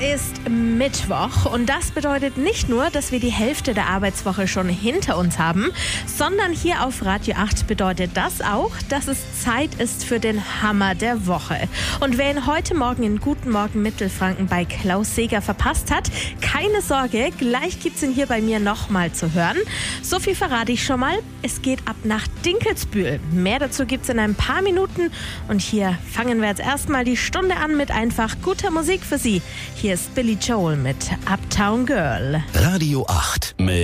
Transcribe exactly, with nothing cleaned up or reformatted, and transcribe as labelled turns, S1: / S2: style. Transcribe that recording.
S1: ist Mittwoch und das bedeutet nicht nur, dass wir die Hälfte der Arbeitswoche schon hinter uns haben, sondern hier auf Radio acht bedeutet das auch, dass es Zeit ist für den Hammer der Woche. Und wer ihn heute Morgen in Guten Morgen Mittelfranken bei Klaus Seger verpasst hat, keine Sorge, gleich gibt's ihn hier bei mir nochmal zu hören. So viel verrate ich schon mal, es geht ab nach Dinkelsbühl. Mehr dazu gibt's in ein paar Minuten und hier fangen wir jetzt erstmal die Stunde an mit einfach guter Musik für Sie. Hier ist Billy Joel mit Uptown Girl.
S2: Radio acht.